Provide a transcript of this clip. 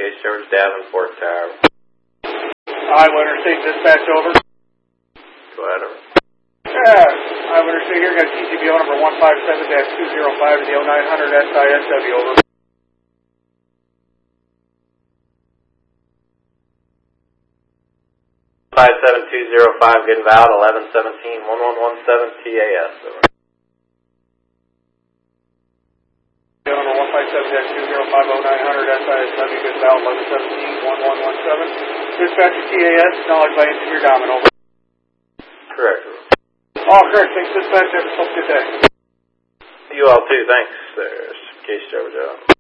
Case Service Davenport Tower. Iowa Interstate Dispatch, over. Go ahead, over. Yeah, Iowa Interstate here, got TCBO number 157-205 to the 0900 SISW, over. 57205, getting valid 1117-1117 TAS, over. Number 157-205-0900 SISW, getting valid 1117-1117. Dispatcher TAS, acknowledged by Engineer Dahman, over. Correct, over. All correct, thanks, dispatch, have a good day. You all too, thanks. There's Case Service out.